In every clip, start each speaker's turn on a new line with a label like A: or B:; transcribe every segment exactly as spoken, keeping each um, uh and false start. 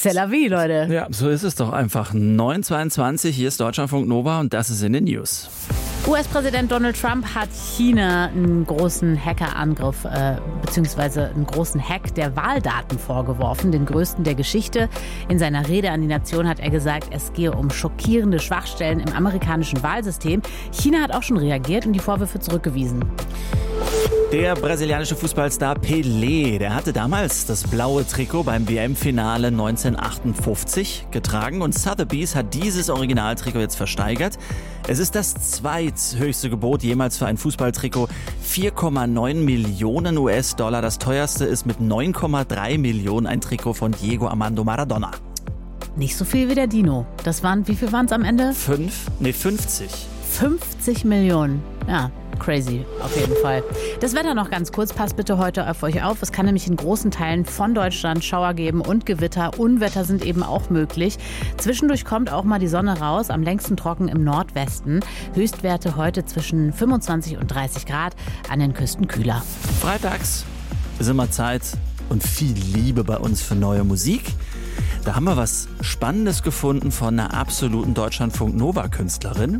A: C'est la vie, Leute.
B: Ja, so ist es doch einfach. neun Uhr zweiundzwanzig, hier ist Deutschlandfunk Nova und das ist in den News.
A: U S-Präsident Donald Trump hat China einen großen Hackerangriff äh, bzw. einen großen Hack der Wahldaten vorgeworfen, den größten der Geschichte. In seiner Rede an die Nation hat er gesagt, es gehe um schockierende Schwachstellen im amerikanischen Wahlsystem. China hat auch schon reagiert und die Vorwürfe zurückgewiesen.
B: Der brasilianische Fußballstar Pelé, der hatte damals das blaue Trikot beim W M-Finale neunzehnhundertachtundfünfzig getragen und Sotheby's hat dieses Originaltrikot jetzt versteigert. Es ist das zweithöchste Gebot jemals für ein Fußballtrikot. vier Komma neun Millionen U S-Dollar. Das teuerste ist mit neun Komma drei Millionen ein Trikot von Diego Armando Maradona.
A: Nicht so viel wie der Dino. Das waren, wie viel waren es am Ende?
B: Fünf? Nee, fünfzig.
A: fünfzig Millionen. Ja. Crazy, auf jeden Fall. Das Wetter noch ganz kurz, passt bitte heute auf euch auf. Es kann nämlich in großen Teilen von Deutschland Schauer geben und Gewitter. Unwetter sind eben auch möglich. Zwischendurch kommt auch mal die Sonne raus, am längsten trocken im Nordwesten. Höchstwerte heute zwischen fünfundzwanzig und dreißig Grad, an den Küsten kühler.
B: Freitags ist immer Zeit und viel Liebe bei uns für neue Musik. Da haben wir was Spannendes gefunden von einer absoluten Deutschlandfunk-Nova-Künstlerin.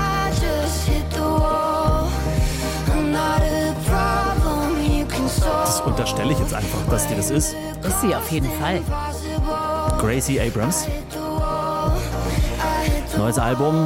B: Das unterstelle ich jetzt einfach, dass die das ist.
A: Ist sie auf jeden Fall.
B: Gracie Abrams. Neues Album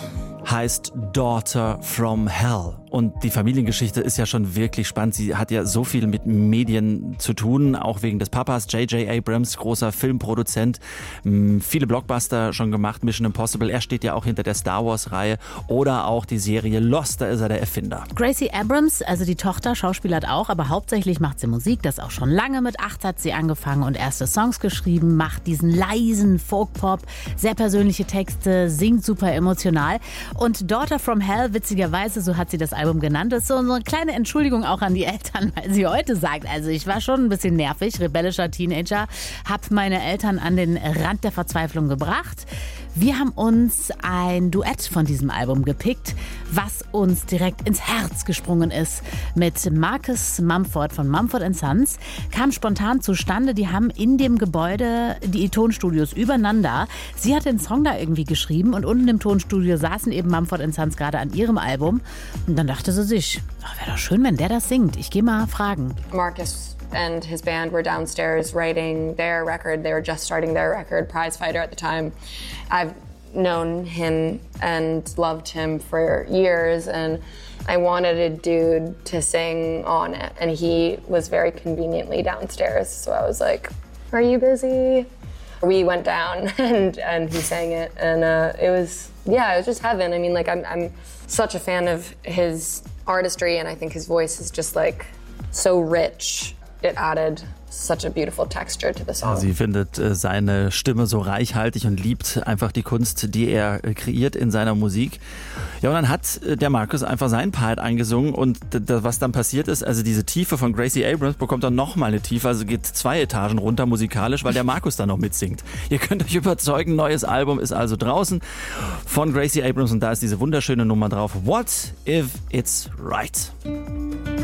B: heißt Daughter from Hell. Und die Familiengeschichte ist ja schon wirklich spannend. Sie hat ja so viel mit Medien zu tun, auch wegen des Papas. J J Abrams, großer Filmproduzent, mh, viele Blockbuster schon gemacht, Mission Impossible. Er steht ja auch hinter der Star Wars-Reihe oder auch die Serie Lost, da ist er der Erfinder.
A: Gracie Abrams, also die Tochter, schauspielert auch, aber hauptsächlich macht sie Musik. Das auch schon lange. Mit acht hat sie angefangen und erste Songs geschrieben, macht diesen leisen Folk-Pop, sehr persönliche Texte, singt super emotional. Und Daughter from Hell, witzigerweise, so hat sie das Album genannt, ist so eine kleine Entschuldigung auch an die Eltern, weil sie heute sagt, also ich war schon ein bisschen nervig, rebellischer Teenager, hab meine Eltern an den Rand der Verzweiflung gebracht. Wir haben uns ein Duett von diesem Album gepickt, was uns direkt ins Herz gesprungen ist. Mit Marcus Mumford von Mumford and Sons, kam spontan zustande. Die haben in dem Gebäude die Tonstudios übereinander. Sie hat den Song da irgendwie geschrieben und unten im Tonstudio saßen eben Mumford and Sons gerade an ihrem Album. Und dann dachte sie sich, oh, wäre doch schön, wenn der das singt. Ich gehe mal fragen.
C: Marcus and his band were downstairs writing their record. They were just starting their record, Prize Fighter at the time. I've known him and loved him for years, and I wanted a dude to sing on it, and he was very conveniently downstairs, so I was like, are you busy? We went down and, and he sang it, and uh, it was, yeah, it was just heaven. I mean, like, I'm, I'm such a fan of his artistry, and I think his voice is just like so rich. It added such a beautiful texture to the song.
B: Sie findet äh, seine Stimme so reichhaltig und liebt einfach die Kunst, die er äh, kreiert in seiner Musik. Ja, und dann hat äh, der Marcus einfach seinen Part eingesungen und d- d- was dann passiert ist, also diese Tiefe von Gracie Abrams bekommt dann nochmal eine Tiefe, also geht zwei Etagen runter musikalisch, weil der Marcus dann noch mitsingt. Ihr könnt euch überzeugen, neues Album ist also draußen von Gracie Abrams und da ist diese wunderschöne Nummer drauf. What if it's right?